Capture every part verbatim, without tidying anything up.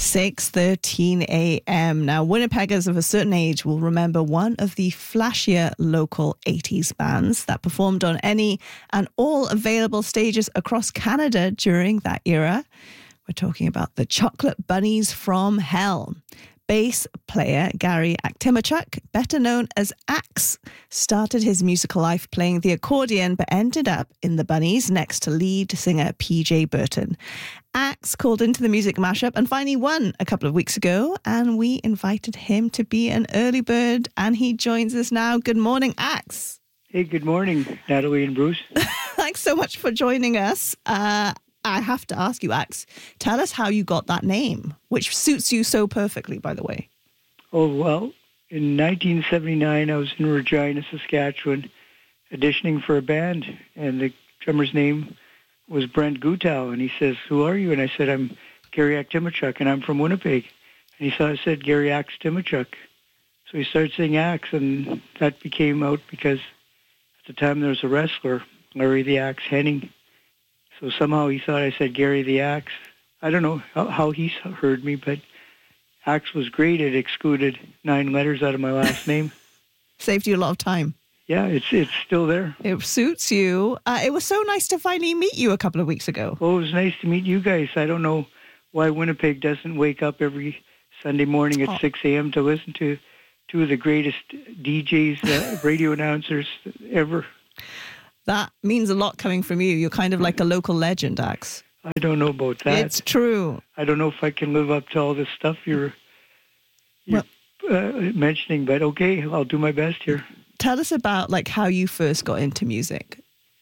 six thirteen a.m. Now, Winnipeggers of a certain age will remember one of the flashier local eighties bands that performed on any and all available stages across Canada during that era. We're talking about the Chocolate Bunnies from Hell. Bass player Gary Aktimachuk, better known as Axe, started his musical life playing the accordion but ended up in the Bunnies next to lead singer P J Burton. Axe called into the Music Mashup and finally won a couple of weeks ago, and we invited him to be an early bird, and he joins us now. Good morning, Axe. Hey, good morning, Natalie and Bruce. Thanks so much for joining us. Uh, I have to ask you, Axe, tell us how you got that name, which suits you so perfectly, by the way. Oh, well, in nineteen seventy-nine, I was in Regina, Saskatchewan, auditioning for a band, and the drummer's name was Brent Gutow, and he says, "Who are you?" And I said, "I'm Gary Aktimachuk, and I'm from Winnipeg." And he saw I said, "Gary Axe Timachuk." So he started saying Axe, and that became out because at the time there was a wrestler, Larry the Axe Henning. So somehow he thought I said Gary the Axe. I don't know how, how he heard me, but Axe was great. It excluded nine letters out of my last name. Saved you a lot of time. Yeah, it's it's still there. It suits you. Uh, it was so nice to finally meet you a couple of weeks ago. Well, it was nice to meet you guys. I don't know why Winnipeg doesn't wake up every Sunday morning at oh. six a.m. to listen to two of the greatest D Js, uh, radio announcers ever. That means a lot coming from you. You're kind of like a local legend, Axe. I don't know about that. It's true. I don't know if I can live up to all this stuff you're, you're well, uh, mentioning, but okay, I'll do my best here. Tell us about like how you first got into music.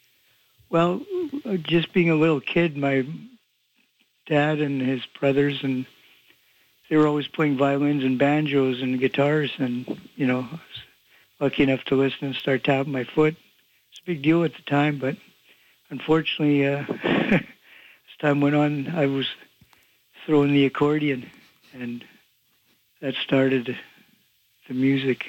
Well, just being a little kid, my dad and his brothers, and they were always playing violins and banjos and guitars, and, you know, I was lucky enough to listen and start tapping my foot. Big deal at the time, but unfortunately, uh, as time went on, I was throwing the accordion, and that started the music.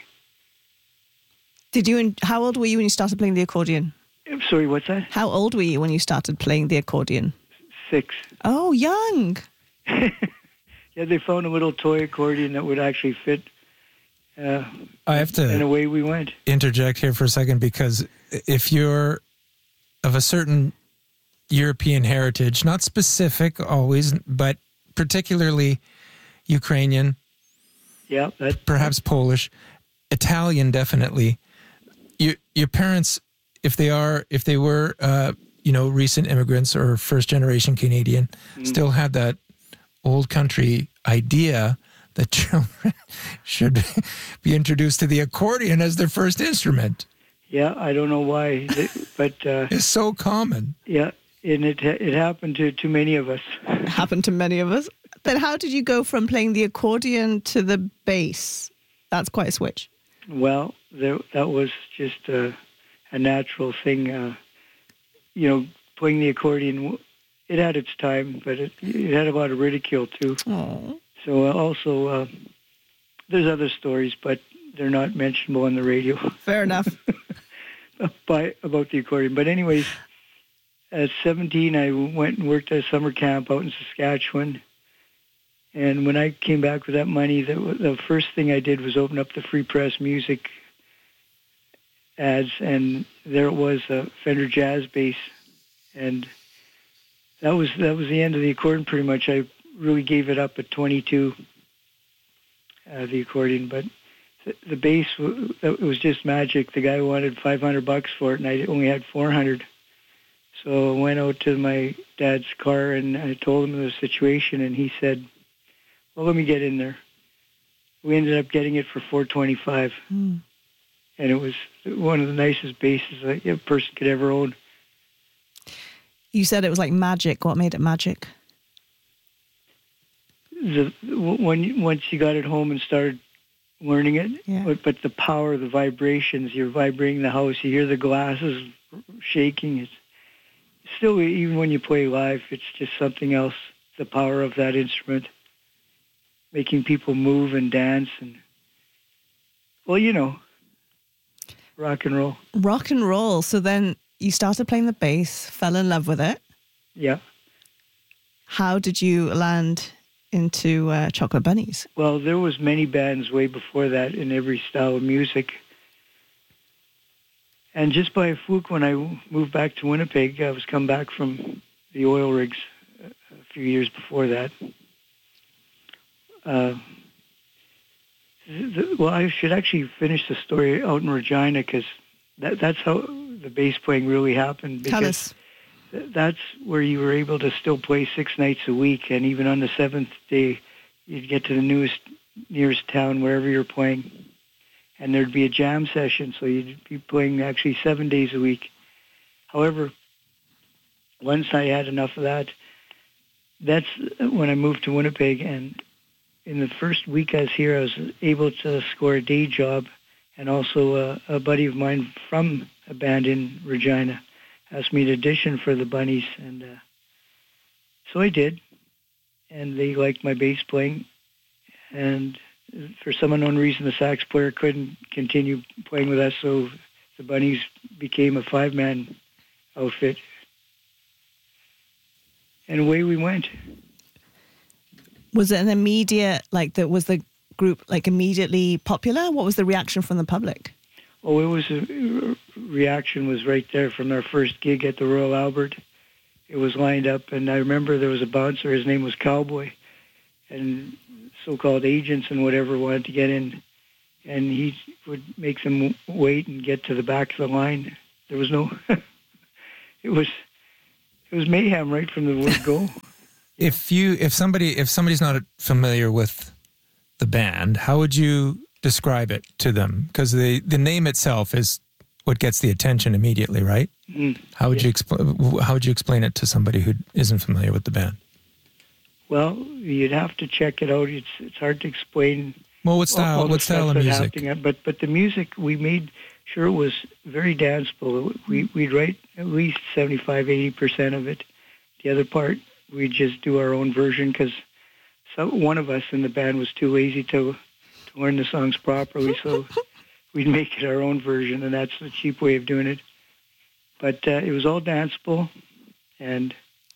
Did you? How old were you when you started playing the accordion? I'm sorry, what's that? How old were you when you started playing the accordion? Six. Oh, young. Yeah, they found a little toy accordion that would actually fit. Uh, I have to and away we went. Interject here for a second, because if you're of a certain European heritage, not specific always, but particularly Ukrainian, yeah, that, perhaps Polish, Italian, definitely. Your your parents, if they are, if they were, uh, you know, recent immigrants or first generation Canadian, mm-hmm. still had that old country idea that children should be introduced to the accordion as their first instrument. Yeah, I don't know why, but uh, it's so common. Yeah, and it it happened to too many of us. It happened to many of us. But how did you go from playing the accordion to the bass? That's quite a switch. Well, there, that was just a, a natural thing. Uh, you know, playing the accordion, it had its time, but it, it had a lot of ridicule too. Aww. So uh, also, uh, there's other stories, but they're not mentionable on the radio. Fair enough. By, about the accordion. But anyways, at seventeen, I went and worked at a summer camp out in Saskatchewan. And when I came back with that money, the, the first thing I did was open up the Free Press Music ads, and there it was, a Fender Jazz bass. And that was that was the end of the accordion, pretty much. I really gave it up at twenty-two, uh, the accordion, but the, the bass, it was just magic. The guy wanted five hundred bucks for it, and I only had four hundred. So I went out to my dad's car, and I told him the situation, and he said, well, let me get in there. We ended up getting it for four twenty-five, mm. and it was one of the nicest basses that a person could ever own. You said it was like magic. What made it magic? The, when once you got it home and started learning it, yeah. but, but the power, the vibrations, you're vibrating the house, you hear the glasses shaking. It's still, even when you play live, it's just something else, the power of that instrument, making people move and dance. And, well, you know, rock and roll. Rock and roll. So then you started playing the bass, fell in love with it. Yeah. How did you land into uh, Chocolate Bunnies? Well, there was many bands way before that in every style of music. And just by a fluke, when I moved back to Winnipeg, I was come back from the oil rigs a few years before that. Uh, the, well, I should actually finish the story out in Regina, because that, that's how the bass playing really happened. Tell us. Th- that's where you were able to still play six nights a week, and even on the seventh day, you'd get to the newest, nearest town, wherever you're playing, and there'd be a jam session, so you'd be playing actually seven days a week. However, once I had enough of that, that's when I moved to Winnipeg, and in the first week I was here, I was able to score a day job, and also a, a buddy of mine from a band in Regina asked me to audition for the Bunnies, and uh, so I did, and they liked my bass playing, and for some unknown reason, the sax player couldn't continue playing with us, so the Bunnies became a five-man outfit, and away we went. Was it an immediate, like, the, was the group, like, immediately popular? What was the reaction from the public? Oh, it was a reaction was right there from our first gig at the Royal Albert. It was lined up, and I remember there was a bouncer. His name was Cowboy, and so-called agents and whatever wanted to get in, and he would make them wait and get to the back of the line. There was no. it was it was mayhem right from the word go. If you if somebody if somebody's not familiar with the band, how would you describe it to them? Because the, the name itself is what gets the attention immediately, right? Mm, how would yeah. you expl- How would you explain it to somebody who isn't familiar with the band? Well, you'd have to check it out. It's it's hard to explain. Well, what style? all the What style stuff of that's music? happening. But but the music we made sure was very danceable. We we'd write at least seventy-five, eighty percent of it. The other part we just do our own version, because so one of us in the band was too lazy to to learn the songs properly, so we'd make it our own version, and that's the cheap way of doing it. But uh, it was all danceable, and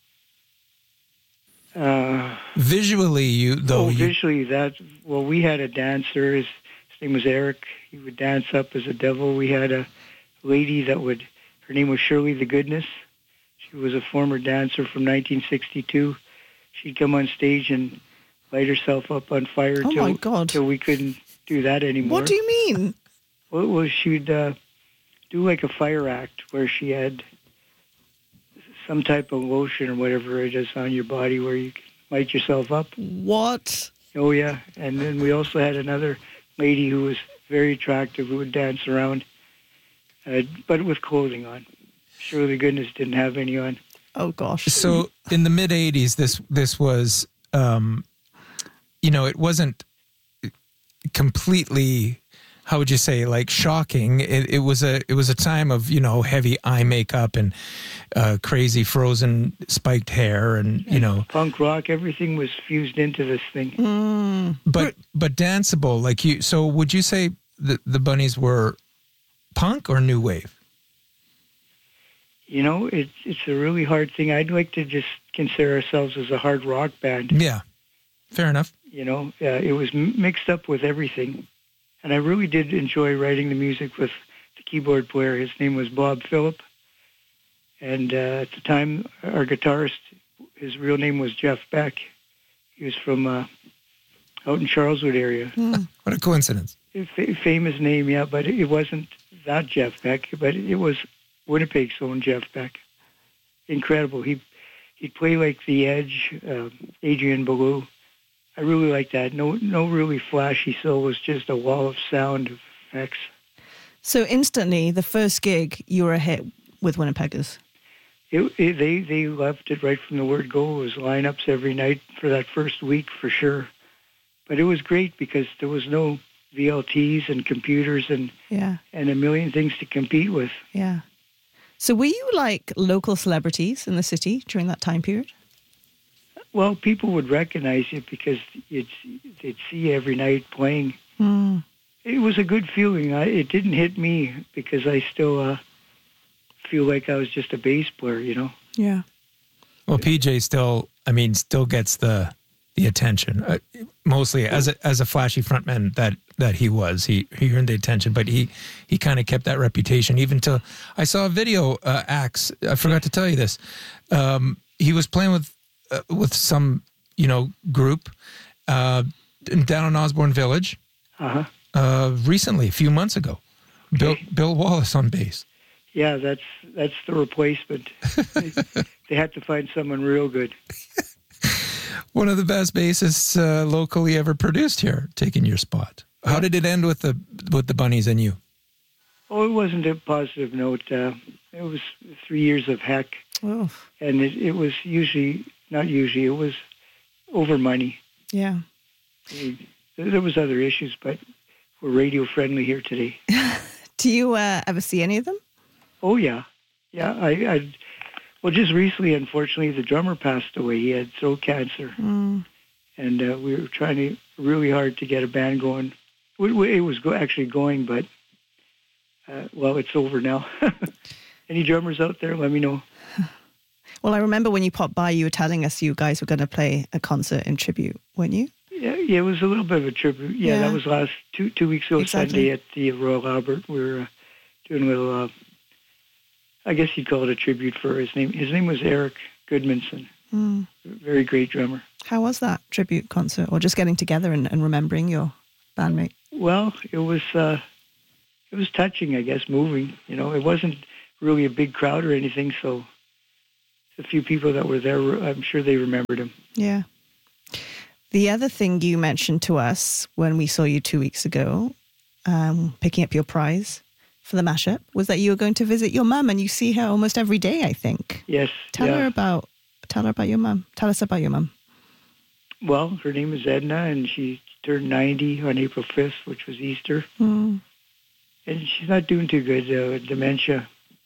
uh, visually, you though oh, you, visually that well, we had a dancer. His, his name was Eric. He would dance up as a devil. We had a lady that would. Her name was Shirley the Goodness. She was a former dancer from nineteen sixty-two. She'd come on stage and light herself up on fire Oh till, my God. till we couldn't do that anymore. What do you mean? Well, well she'd uh, do like a fire act where she had some type of lotion or whatever it is on your body where you can light yourself up. What? Oh, yeah. And then we also had another lady who was very attractive who would dance around, uh, but with clothing on. Surely goodness didn't have any on. Oh, gosh. So in the mid eighties, this this was, um, you know, it wasn't completely, how would you say, like shocking. It, it was a it was a time of, you know, heavy eye makeup and uh, crazy frozen spiked hair, and you know, Punk rock, everything was fused into this thing. Mm. but but danceable. Like you, so would you say the the Bunnies were punk or new wave? You know, it's it's a really hard thing. I'd like to just consider ourselves as a hard rock band. Yeah, fair enough. You know, uh, it was m- mixed up with everything. And I really did enjoy writing the music with the keyboard player. His name was Bob Phillip. And uh, at the time, our guitarist, his real name was Jeff Beck. He was from uh, out in Charleswood area. Mm. What a coincidence. A fa- famous name, yeah, but it wasn't that Jeff Beck, but it was Winnipeg's own Jeff Beck. Incredible. He, he'd play like The Edge, uh, Adrian Belew. I really like that. No, no really flashy soul. It was just a wall of sound effects. So instantly, the first gig, you were a hit with Winnipeggers. It, it, they they left it right from the word go. It was lineups every night for that first week for sure. But it was great because there was no V L Ts and computers and Yeah, and a million things to compete with. yeah. So were you like local celebrities in the city during that time period? Well, people would recognize you because it's they'd see you every night playing. Mm. It was a good feeling. I, it didn't hit me because I still uh, feel like I was just a bass player, you know. Yeah. Well, P J still, I mean, still gets the the attention. Uh, mostly as a as a flashy frontman that that he was, he he earned the attention, but he he kind of kept that reputation even till I saw a video. Uh, Axe, I forgot to tell you this. Um, he was playing with uh, with some you know group uh, down in Osborne Village Uh-huh. uh, recently, a few months ago. Bill Okay. Bill Wallace on bass. Yeah, that's that's the replacement. they, they had to find someone real good. One of the best bassists uh, locally ever produced here, taking your spot. How did it end with the with the Bunnies and you? Oh, it wasn't a positive note. Uh, it was three years of heck, Oh, and it, it was usually not usually. It was over money. yeah. We- There was other issues, but we're radio friendly here today. Do you uh, ever see any of them? Oh yeah, yeah. I, I well, just recently, unfortunately, the drummer passed away. He had throat cancer, Mm. and uh, we were trying to really hard to get a band going. We, we, it was go, actually going, but uh, well, it's over now. Any drummers out there? Let me know. Well, I remember when you popped by, you were telling us you guys were going to play a concert in tribute, weren't you? Yeah, yeah, it was a little bit of a tribute. Yeah, Yeah. that was last two two weeks ago, Exactly. Sunday at the Royal Albert. We were uh, doing a little. Uh, I guess you'd call it a tribute for his name. His name was Eric Goodmanson. Mm. Very great drummer. How was that tribute concert, or just getting together and, and remembering your bandmate? Well, it was uh, it was touching, I guess, moving. You know, it wasn't really a big crowd or anything, so the few people that were there, I'm sure they remembered him. Yeah. The other thing you mentioned to us when we saw you two weeks ago, um, picking up your prize for the mashup, was that you were going to visit your mum, and you see her almost every day, I think. Yes. Tell yeah. her about tell her about your mum. Tell us about your mum. Well, her name is Edna, and she turned ninety on April fifth, which was Easter. Mm. And she's not doing too good, uh, dementia.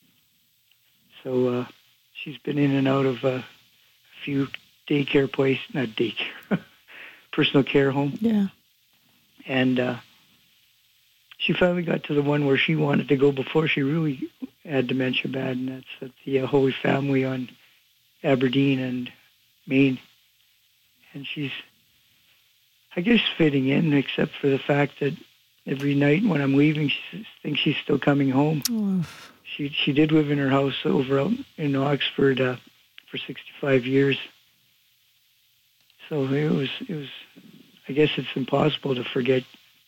So uh, she's been in and out of uh, a few daycare places, not daycare, personal care home. Yeah. And uh, she finally got to the one where she wanted to go before she really had dementia bad, and that's at the uh, Holy Family on Aberdeen and Maine. And she's, I guess, fitting in, except for the fact that every night when I'm leaving, she thinks she's still coming home. Oh. She she did live in her house over out in Oxford uh, for sixty-five years. So it was it was. I guess it's impossible to forget,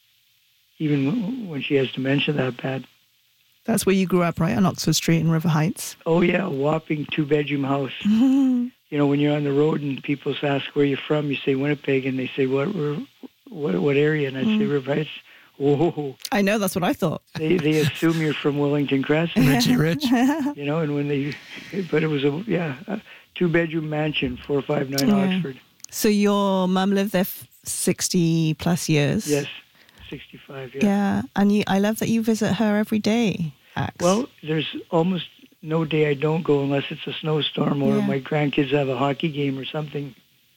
even when she has dementia that bad. That's where you grew up, right? On Oxford Street in River Heights. Oh yeah, a whopping two-bedroom house. Mm. You know, when you're on the road and people ask where you're from, you say Winnipeg, and they say what what what area, and I say River Heights. Whoa! I know, that's what I thought. They they assume you're from Wellington Crescent. Richie Rich. You know, and when they, but it was a yeah, a two-bedroom mansion, four five nine Yeah. Oxford. So your mum lived there f- sixty plus years. Yes, sixty-five. Yeah. Yeah, and you, I love that you visit her every day, Axe. Well, there's almost no day I don't go unless it's a snowstorm or Yeah. my grandkids have a hockey game or something.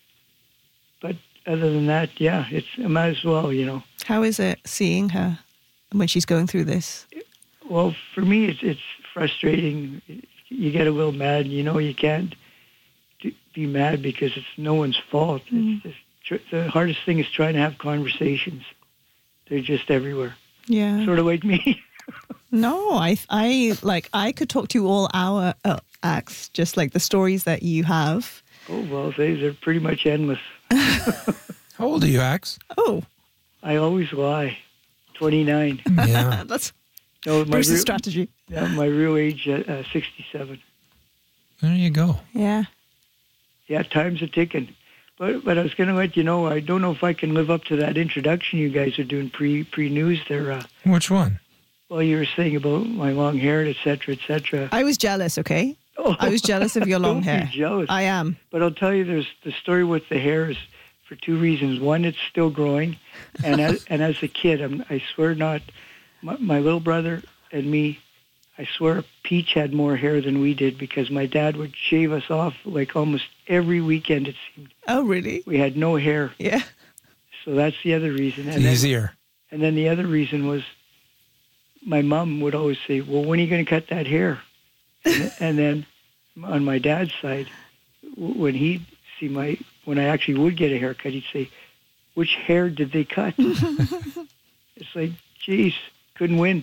But other than that, yeah, it's I might as well, you know. How is it seeing her when she's going through this? Well, for me, it's it's frustrating. You get a little mad. You know, you can't d- be mad because it's no one's fault. Mm. It's just tr- the hardest thing is trying to have conversations. They're just everywhere, Yeah. sort of like me. No, I, I like I could talk to you all hour, uh, Axe, just like the stories that you have. Oh well, they they're pretty much endless. How old are you, Axe? Oh, I always lie. twenty-nine. Yeah. that's No, my Bruce's real, strategy. yeah, my real age, uh, uh, sixty-seven. There you go. Yeah. Yeah, time's a ticking. But but I was going to let you know, I don't know if I can live up to that introduction you guys are doing pre pre news there. Uh, Which one? well, you were saying about my long hair, et cetera, et cetera. I was jealous, okay? Oh, I was jealous of your long don't hair. Be jealous. I am. But I'll tell you, there's the story with the hair is for two reasons. One, it's still growing, and as, and as a kid, I'm, I swear not, my, my little brother and me, I swear Peach had more hair than we did because my dad would shave us off like almost every weekend, it seemed. Oh, really? We had no hair. Yeah. So that's the other reason. It's And then, easier. and then the other reason was my mom would always say, well, when are you going to cut that hair? And, and then on my dad's side, w- when he'd see my when I actually would get a haircut, he'd say, which hair did they cut? It's like, geez, couldn't win.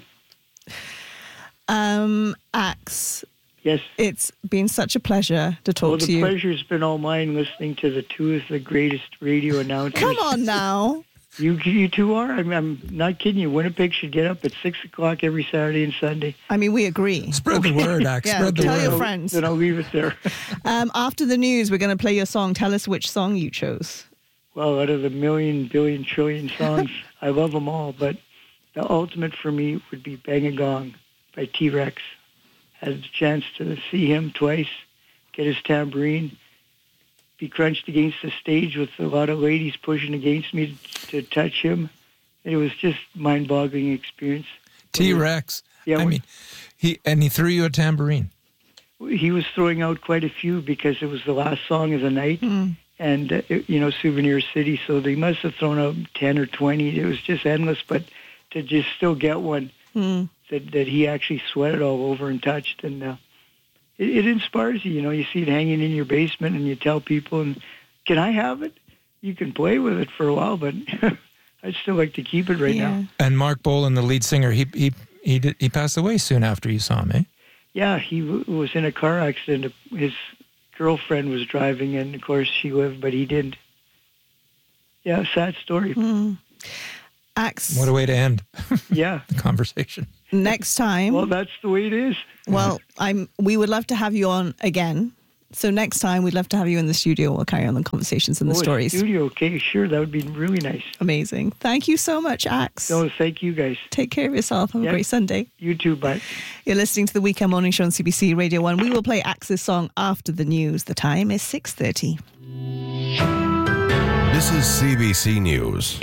Um, Axe, Yes. it's been such a pleasure to talk Well, to the you. pleasure's been all mine listening to the two of the greatest radio announcers. Come on now. You you two are? I'm, I'm not kidding you. Winnipeg should get up at six o'clock every Saturday and Sunday. I mean, we agree. Spread the word, Axe. Yeah, Spread the tell word. your Then friends. Then I'll leave it there. Um, after the news, we're going to play your song. Tell us which song you chose. Well, out of the million, billion, trillion songs, I love them all. But the ultimate for me would be Bang a Gong by T-Rex. Had the chance to see him twice, get his tambourine, be crunched against the stage with a lot of ladies pushing against me to, to touch him. It was just mind-boggling experience. T-Rex. Yeah, I when- mean, he and he threw you a tambourine. He was throwing out quite a few because it was the last song of the night. And, uh, it- you know, Souvenir City, so they must have thrown out ten or twenty. It was just endless, but to just still get one Mm. that, that he actually sweated all over and touched. And uh, it, it inspires you, you know. You see it hanging in your basement and you tell people, and can I have it? You can play with it for a while, but I'd still like to keep it right Yeah. now. And Mark Bolan, the lead singer, he he he did, he passed away soon after you saw him, eh? Yeah, he w- was in a car accident. His girlfriend was driving, and of course she lived, but he didn't. Yeah, sad story. Mm. Axe, What a way to end Yeah. the conversation. next time, Well, well, that's the way it is. I'm. we would love to have you on again. So next time, we'd love to have you in the studio. We'll carry on the conversations and the Oh, a stories. studio, okay, sure, that would be really nice. Amazing. Thank you so much, Axe. So thank you guys. Take care of yourself. Have Yeah. a great Sunday. You too, bye. You're listening to the Weekend Morning Show on C B C Radio one. We will play Axe's song after the news. The time is six thirty. This is C B C News.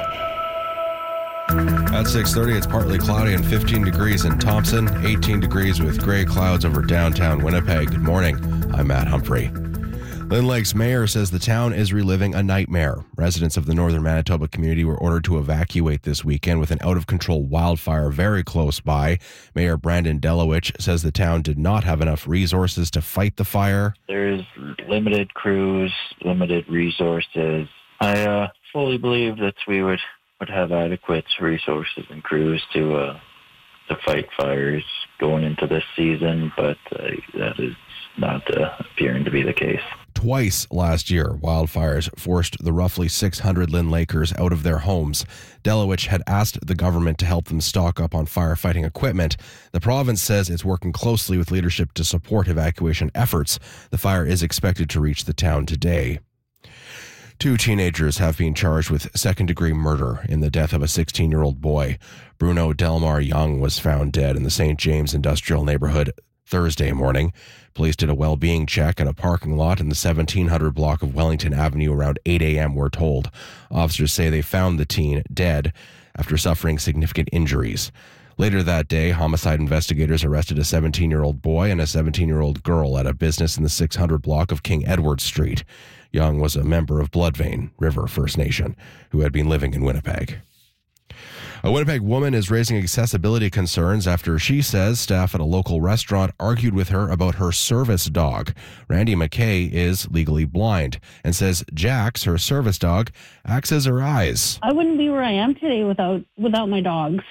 At six thirty, it's partly cloudy and fifteen degrees in Thompson, eighteen degrees with gray clouds over downtown Winnipeg. Good morning. I'm Matt Humphrey. Lynn Lake's mayor says the town is reliving a nightmare. Residents of the northern Manitoba community were ordered to evacuate this weekend with an out-of-control wildfire very close by. Mayor Brandon Delowich says the town did not have enough resources to fight the fire. There's limited crews, limited resources. I uh, fully believe that we would, would have adequate resources and crews to uh, to fight fires going into this season, but uh, that is not uh, appearing to be the case. Twice last year, wildfires forced the roughly six hundred Lynn Lakers out of their homes. Delowich had asked the government to help them stock up on firefighting equipment. The province says it's working closely with leadership to support evacuation efforts. The fire is expected to reach the town today. Two teenagers have been charged with second-degree murder in the death of a sixteen-year-old boy. Bruno Delmar Young was found dead in the Saint James industrial neighborhood Thursday morning. Police did a well-being check in a parking lot in the seventeen hundred block of Wellington Avenue around eight a.m., we're told. Officers say they found the teen dead after suffering significant injuries. Later that day, homicide investigators arrested a seventeen-year-old boy and a seventeen-year-old girl at a business in the six hundred block of King Edward Street. Young was a member of Bloodvein River First Nation who had been living in Winnipeg. A Winnipeg woman is raising accessibility concerns after she says staff at a local restaurant argued with her about her service dog. Randy McKay is legally blind and says Jax, her service dog, acts as her eyes. I wouldn't be where I am today without without my dogs.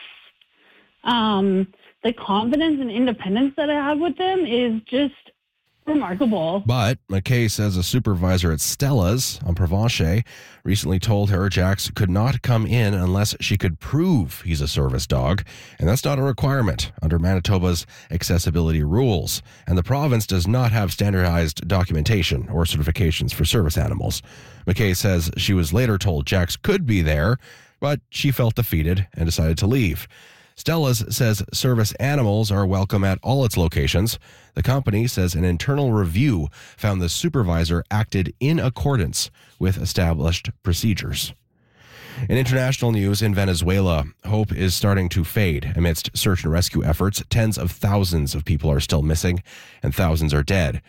Um, the confidence and independence that I have with them is just remarkable. But McKay says a supervisor at Stella's on Provencher recently told her Jax could not come in unless she could prove he's a service dog, and that's not a requirement under Manitoba's accessibility rules. And the province does not have standardized documentation or certifications for service animals. McKay says she was later told Jax could be there, but she felt defeated and decided to leave. Stella's says service animals are welcome at all its locations. The company says an internal review found the supervisor acted in accordance with established procedures. In international news, in Venezuela, hope is starting to fade amidst search and rescue efforts. Tens of thousands of people are still missing and thousands are dead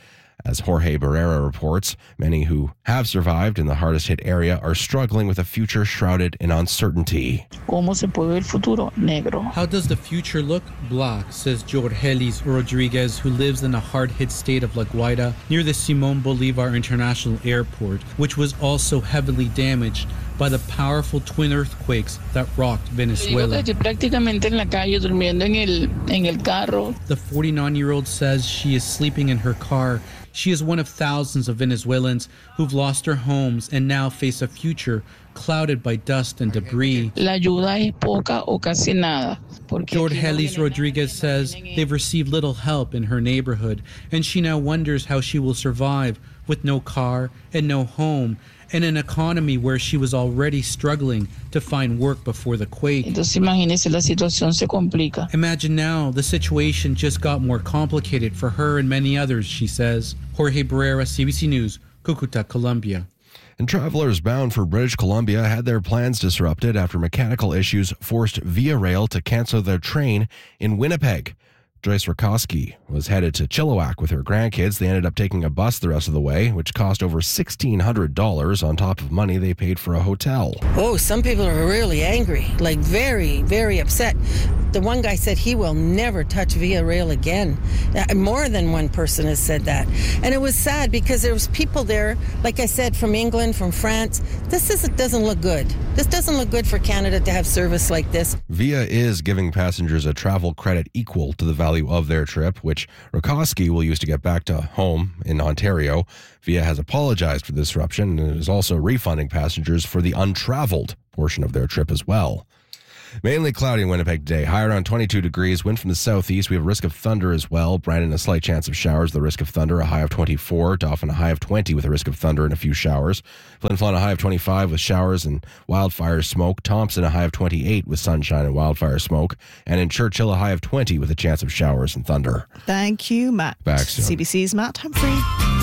As Jorge Barrera reports, many who have survived in the hardest hit area are struggling with a future shrouded in uncertainty. ¿Cómo se puede ver el futuro? Negro. How does the future look? Black, says Jorgelis Rodriguez, who lives in the hard-hit state of La Guaira near the Simón Bolívar International Airport, which was also heavily damaged by the powerful twin earthquakes that rocked Venezuela. Prácticamente en la calle durmiendo en el en el carro. The forty-nine-year-old says she is sleeping in her car. She is one of thousands of Venezuelans who've lost their homes and now face a future clouded by dust and debris. La ayuda es poca o casi nada. Jorgelis Rodriguez says they've received little help in her neighborhood, and she now wonders how she will survive with no car and no home, in an economy where she was already struggling to find work before the quake. Entonces imagínese, la situación se complica. Imagine now, the situation just got more complicated for her and many others, she says. Jorge Barrera, C B C News, Cucuta, Colombia. And travelers bound for British Columbia had their plans disrupted after mechanical issues forced Via Rail to cancel their train in Winnipeg. Joyce Rakowski was headed to Chilliwack with her grandkids. They ended up taking a bus the rest of the way, which cost over sixteen hundred dollars on top of money they paid for a hotel. Oh, some people are really angry, like very, very upset. The one guy said he will never touch Via Rail again. Uh, More than one person has said that. And it was sad because there was people there, like I said, from England, from France. This is, doesn't look good. This doesn't look good for Canada to have service like this. Via is giving passengers a travel credit equal to the value of their trip, which Rakowski will use to get back to home in Ontario. Via has apologized for the disruption and is also refunding passengers for the untraveled portion of their trip as well. Mainly cloudy in Winnipeg today. High around twenty-two degrees. Wind from the southeast. We have a risk of thunder as well. Brandon, a slight chance of showers. The risk of thunder, a high of twenty-four. Dauphin, a high of twenty with a risk of thunder and a few showers. Flin Flon, a high of twenty-five with showers and wildfire smoke. Thompson, a high of twenty-eight with sunshine and wildfire smoke. And in Churchill, a high of twenty with a chance of showers and thunder. Thank you, Matt. Back soon. C B C's Matt Humphrey.